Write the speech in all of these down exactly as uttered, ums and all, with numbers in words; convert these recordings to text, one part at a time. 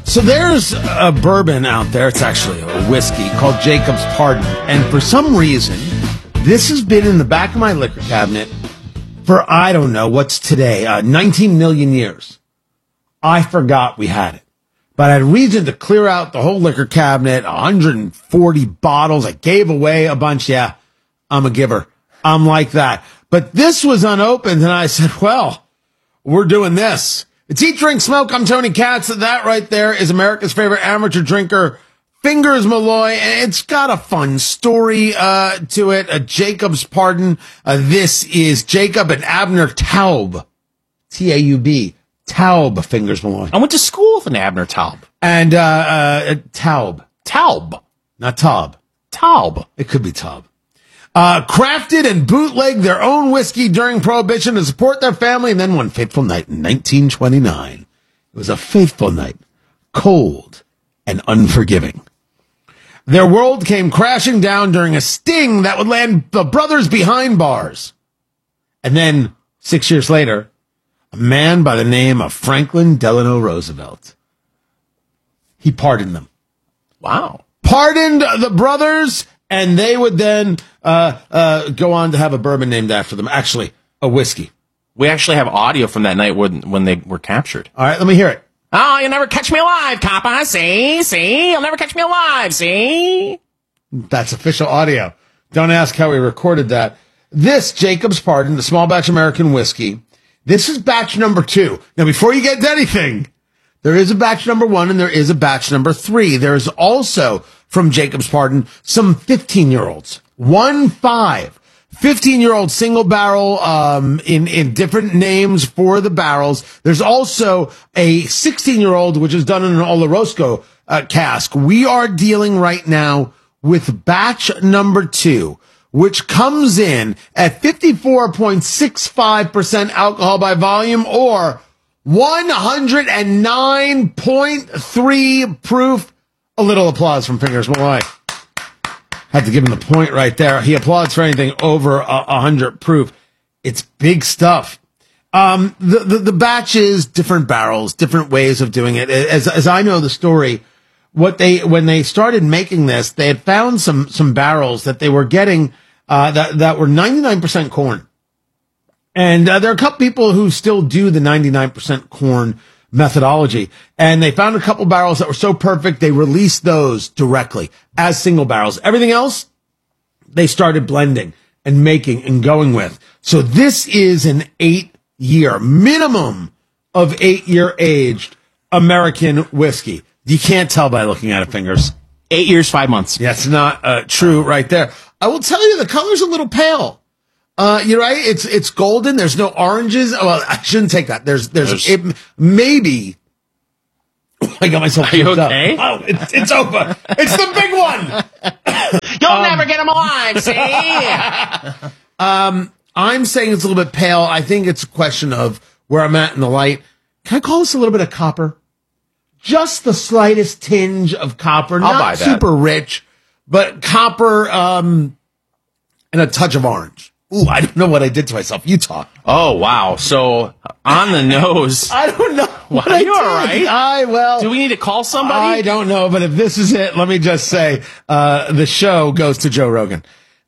So there's a bourbon out there. It's actually a whiskey called Jacob's Pardon. And for some reason, this has been in the back of my liquor cabinet for, I don't know, what's today, uh, nineteen million years. I forgot we had it. But I had reason to clear out the whole liquor cabinet, one hundred forty bottles. I gave away a bunch. Yeah, I'm a giver. I'm like that. But this was unopened, and I said, well, we're doing this. It's Eat, Drink, Smoke. I'm Tony Katz. That right there is America's favorite amateur drinker, Fingers Malloy. And it's got a fun story uh, to it. A Jacob's Pardon. Uh, this is Jacob and Abner Taub. T A U B. Taub, Fingers Malloy. I went to school with an Abner Taub. And uh, uh, Taub. Taub. Not Taub. Taub. It could be Taub. Uh, crafted and bootlegged their own whiskey during Prohibition to support their family, and then one fateful night in nineteen twenty-nine. It was a fateful night, cold and unforgiving. Their world came crashing down during a sting that would land the brothers behind bars. And then, six years later, a man by the name of Franklin Delano Roosevelt. He pardoned them. Wow. Pardoned the brothers, and they would then uh, uh, go on to have a bourbon named after them. Actually, a whiskey. We actually have audio from that night when, when they were captured. All right, let me hear it. Oh, you'll never catch me alive, coppa. See? See? You'll never catch me alive. See? That's official audio. Don't ask how we recorded that. This, Jacob's Pardon, the small batch American whiskey, this is batch number two. Now, before you get to anything, there is a batch number one and there is a batch number three. There is also, from Jacob's Pardon, some fifteen-year-olds. One five. fifteen-year-old single barrel um, in, in different names for the barrels. There's also a sixteen-year-old, which is done in an Oloroso uh, cask. We are dealing right now with batch number two, which comes in at fifty-four point six five percent alcohol by volume, or one hundred nine point three proof. A little applause from Fingers Malloy. Had to give him the point right there. He applauds for anything over a uh, hundred proof. It's big stuff. Um, the, the, the batches, different barrels, different ways of doing it. As, as I know the story, what they, when they started making this, they had found some, some barrels that they were getting, uh, that, that were ninety-nine percent corn. And, uh, there are a couple people who still do the ninety-nine percent corn methodology. And they found a couple barrels that were so perfect, they released those directly as single barrels. Everything else, they started blending and making and going with. So this is an eight year minimum of eight year aged American whiskey. You can't tell by looking at it, Fingers. Eight years, five months. That's not uh, true right there. I will tell you the color's a little pale. Uh, you're right. It's, it's golden. There's no oranges. Well, I shouldn't take that. There's, there's, there's it, maybe. I got myself. Are you okay? Up. Oh, it's, it's over. It's the big one. You'll um, never get him alive. See? um, I'm saying it's a little bit pale. I think it's a question of where I'm at in the light. Can I call this a little bit of copper? Just the slightest tinge of copper. I'll Not buy that. Super rich, but copper, um, and a touch of orange. Ooh, I don't know what I did to myself. You talk. Oh, wow. So, on the nose. I don't know. Why are you all right? I, well. Do we need to call somebody? I don't know, but if this is it, let me just say, uh, the show goes to Joe Rogan.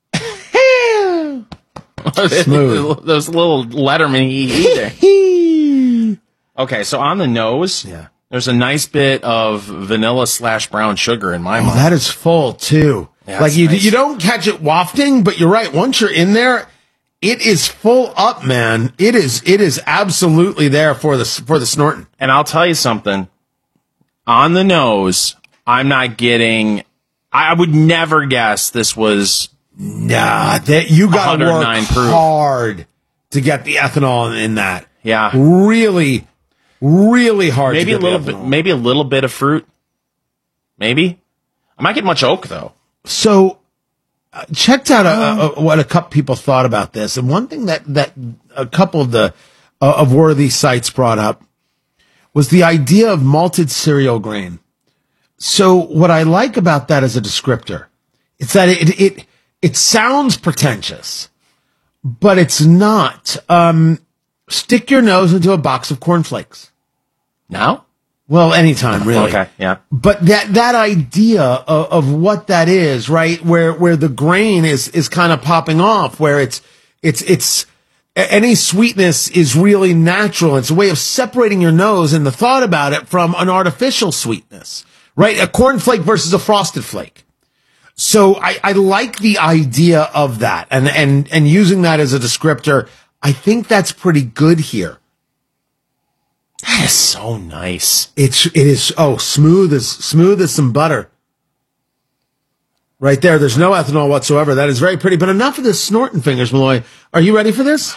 Smooth. Those little Letterman hee there. Okay, so on the nose, yeah, there's a nice bit of vanilla slash brown sugar in my oh, mind. That is full, too. Yeah, like, you nice. you don't catch it wafting, but you're right. Once you're in there, it is full up, man. It is it is absolutely there for the for the snorting. And I'll tell you something. On the nose, I'm not getting. I would never guess this was. Nah, that you got to work proof. hard to get the ethanol in that. Yeah, really, really hard. Maybe to a get little the bit. ethanol. Maybe a little bit of fruit. Maybe I might get much oak though. So, uh, checked out a, a, what a couple people thought about this, and one thing that that a couple of the uh, of worthy sites brought up was the idea of malted cereal grain. So, what I like about that as a descriptor, it's that it it it sounds pretentious, but it's not. Um, stick your nose into a box of cornflakes. Now, Well, anytime, really. Okay, yeah. But that, that idea of, of what that is, right? Where, where the grain is, is kind of popping off, where it's, it's, it's, any sweetness is really natural. It's a way of separating your nose and the thought about it from an artificial sweetness, right? A cornflake versus a frosted flake. So I, I like the idea of that and, and, and using that as a descriptor. I think that's pretty good here. That is so nice. It's, it is, oh, smooth as, smooth as some butter. Right there. There's no ethanol whatsoever. That is very pretty. But enough of this snorting fingers, Malloy. Are you ready for this?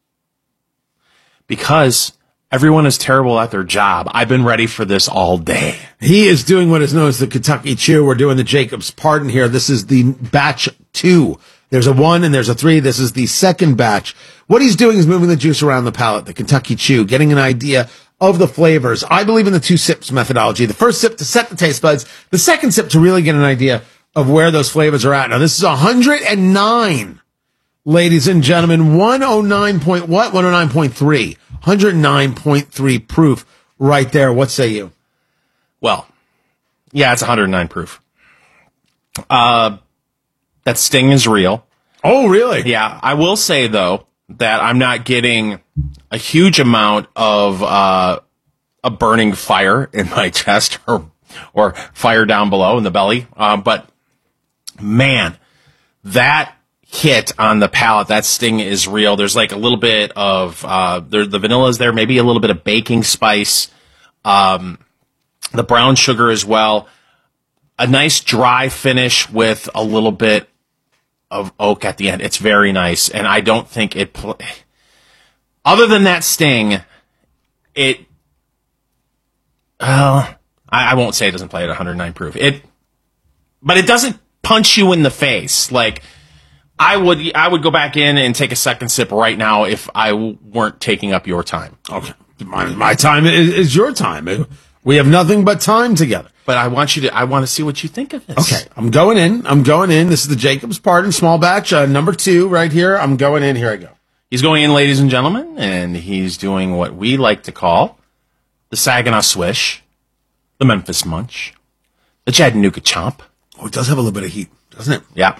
Because everyone is terrible at their job. I've been ready for this all day. He is doing what is known as the Kentucky Chew. We're doing the Jacob's Pardon here. This is the batch two. There's a one and there's a three. This is the second batch. What he's doing is moving the juice around the palate, the Kentucky Chew, getting an idea of the flavors. I believe in the two sips methodology. The first sip to set the taste buds. The second sip to really get an idea of where those flavors are at. Now, this is one hundred nine, ladies and gentlemen. one oh nine point what? one oh nine point three. one hundred nine point three proof right there. What say you? Well, yeah, it's one hundred nine proof. Uh, that sting is real. Oh, really? Yeah. I will say, though, that I'm not getting a huge amount of uh, a burning fire in my chest or or fire down below in the belly. Uh, but, man, that hit on the palate, that sting is real. There's like a little bit of, uh, there, the vanilla is there, maybe a little bit of baking spice, um, the brown sugar as well. A nice dry finish with a little bit of oak at the end. It's very nice. And I don't think it, pl- other than that sting, it, well, I, I won't say it doesn't play at one hundred nine proof. It, but it doesn't punch you in the face. Like, I would, I would go back in and take a second sip right now if I w- weren't taking up your time. Okay. My, my time is, is your time. We have nothing but time together. But I want you to, I want to see what you think of this. Okay. I'm going in. I'm going in. This is the Jacob's Pardon small batch, uh, number two right here. I'm going in. Here I go. He's going in, ladies and gentlemen, and he's doing what we like to call the Saginaw Swish, the Memphis Munch, the Chattanooga Chomp. Oh, it does have a little bit of heat, doesn't it? Yeah.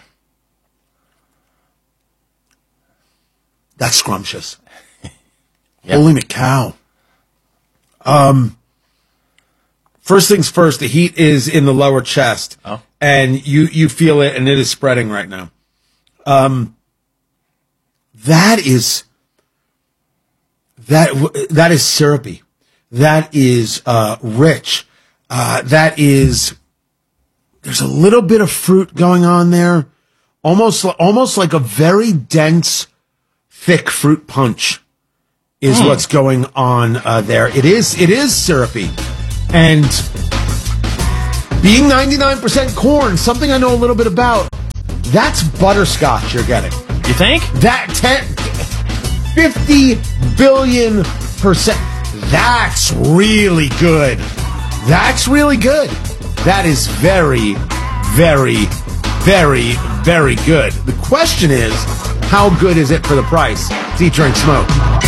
That's scrumptious. Yep. Holy cow. Um, first things first, the heat is in the lower chest. Oh. And you, you feel it, and it is spreading right now. Um, that is, that, that is syrupy. That is, uh, rich. Uh, that is, there's a little bit of fruit going on there. Almost, almost like a very dense, thick fruit punch is mm. what's going on uh, there. It is, it is syrupy. And being ninety-nine percent corn, something I know a little bit about, that's butterscotch you're getting. You think? That ten, fifty billion percent. That's really good. That's really good. That is very, very, very, very good. The question is, how good is it for the price? Featuring Smoke.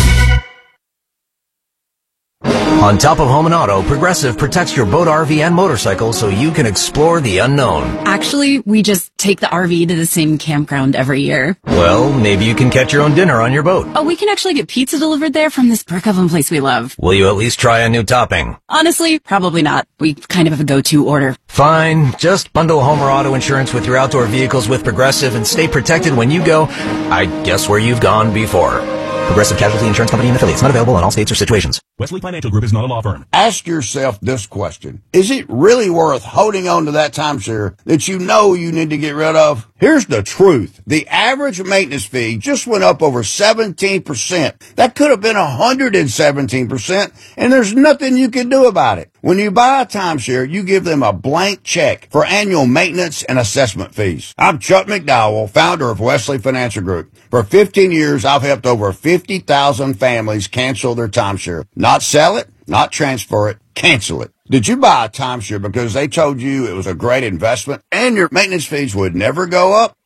On top of home and auto, Progressive protects your boat, R V, and motorcycle so you can explore the unknown. Actually, we just take the R V to the same campground every year. Well, maybe you can catch your own dinner on your boat. Oh, we can actually get pizza delivered there from this brick oven place we love. Will you at least try a new topping? Honestly, probably not. We kind of have a go-to order. Fine. Just bundle home or auto insurance with your outdoor vehicles with Progressive and stay protected when you go, I guess, where you've gone before. Progressive Casualty Insurance Company and affiliates. Not available in all states or situations. Wesley Financial Group is not a law firm. Ask yourself this question. Is it really worth holding on to that timeshare that you know you need to get rid of? Here's the truth. The average maintenance fee just went up over seventeen percent. That could have been one hundred seventeen percent, and there's nothing you can do about it. When you buy a timeshare, you give them a blank check for annual maintenance and assessment fees. I'm Chuck McDowell, founder of Wesley Financial Group. For fifteen years, I've helped over fifty thousand families cancel their timeshare. Not sell it, not transfer it, cancel it. Did you buy a timeshare because they told you it was a great investment and your maintenance fees would never go up?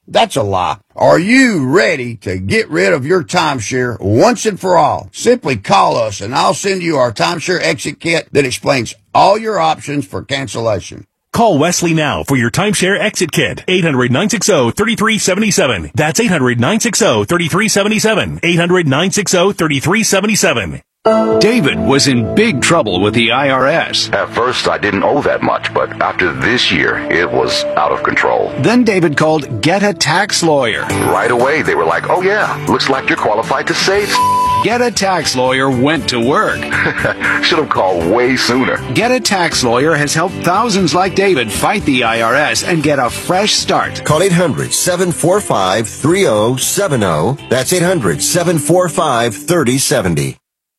That's a lie. Are you ready to get rid of your timeshare once and for all? Simply call us and I'll send you our timeshare exit kit that explains all your options for cancellation. Call Wesley now for your timeshare exit kit. eight hundred, nine six zero, three three seven seven. That's eight hundred, nine six zero, three three seven seven. eight hundred, nine six zero, three three seven seven. David was in big trouble with the I R S. At first, I didn't owe that much, but after this year, it was out of control. Then David called Get a Tax Lawyer. Right away, they were like, oh yeah, looks like you're qualified to save. Get a Tax Lawyer went to work. Should have called way sooner. Get a Tax Lawyer has helped thousands like David fight the I R S and get a fresh start. Call eight hundred, seven four five, three zero seven zero. That's eight hundred, seven four five, three zero seven zero.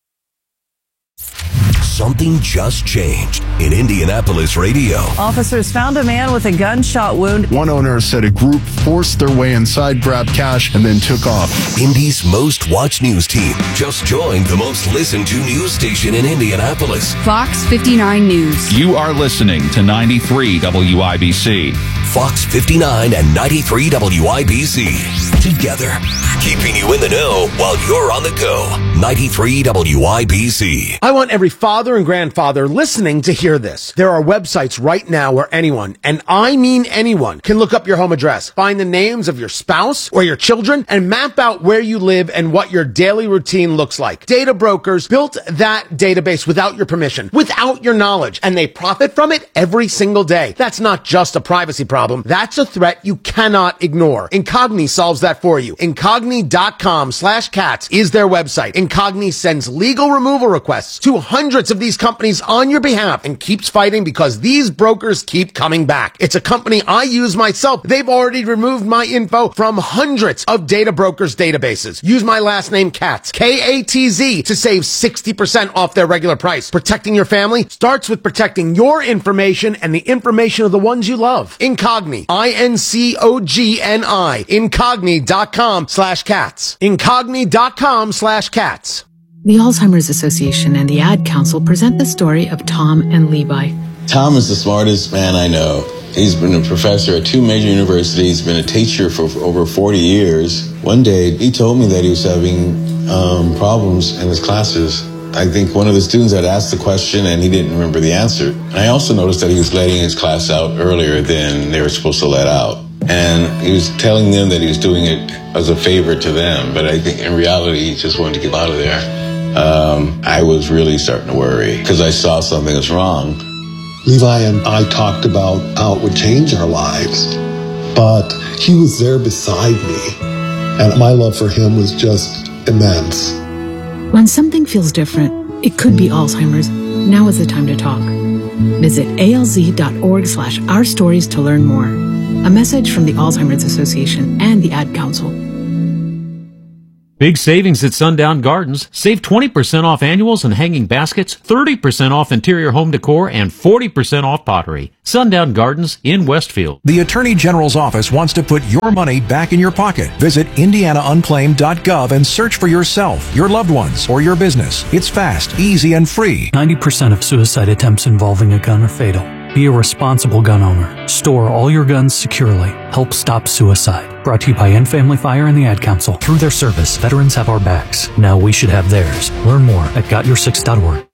Something just changed in Indianapolis radio. Officers found a man with a gunshot wound. One owner said a group forced their way inside, grabbed cash, and then took off. Indy's most watched news team just joined the most listened to news station in Indianapolis. Fox fifty-nine News. You are listening to ninety-three W I B C. Fox fifty-nine and ninety-three W I B C. Together, keeping you in the know while you're on the go. ninety-three W I B C. I want every father and grandfather listening to hear this. There are websites right now where anyone, and I mean anyone, can look up your home address, find the names of your spouse or your children, and map out where you live and what your daily routine looks like. Data brokers built that database without your permission, without your knowledge, and they profit from it every single day. That's not just a privacy problem. That's a threat you cannot ignore. Incogni solves that for you. Incogni.com slash cats is their website. Incogni sends legal removal requests to hundreds of these companies on your behalf and keeps fighting because these brokers keep coming back. It's a company I use myself. They've already removed my info from hundreds of data brokers' databases. Use my last name, Katz, K A T Z, to save sixty percent off their regular price. Protecting your family starts with protecting your information and the information of the ones you love. Incogni, I N C O G N I, incogni.com slash cats. Incogni.com slash cats. The Alzheimer's Association and the Ad Council present the story of Tom and Levi. Tom is the smartest man I know. He's been a professor at two major universities, been a teacher for over forty years. One day, he told me that he was having um, problems in his classes. I think one of the students had asked the question and he didn't remember the answer. I also noticed that he was letting his class out earlier than they were supposed to let out. And he was telling them that he was doing it as a favor to them, but I think in reality, he just wanted to get out of there. Um, I was really starting to worry because I saw something was wrong. Levi and I talked about how it would change our lives, but he was there beside me, and my love for him was just immense. When something feels different, it could be Alzheimer's. Now is the time to talk. Visit alz.org slash our stories to learn more. A message from the Alzheimer's Association and the Ad Council. Big savings at Sundown Gardens. Save twenty percent off annuals and hanging baskets, thirty percent off interior home decor, and forty percent off pottery. Sundown Gardens in Westfield. The Attorney General's office wants to put your money back in your pocket. Visit indiana unclaimed dot gov and search for yourself, your loved ones, or your business. It's fast, easy, and free. ninety percent of suicide attempts involving a gun are fatal. Be a responsible gun owner. Store all your guns securely. Help stop suicide. Brought to you by End Family Fire and the Ad Council. Through their service, veterans have our backs. Now we should have theirs. Learn more at got your six dot org.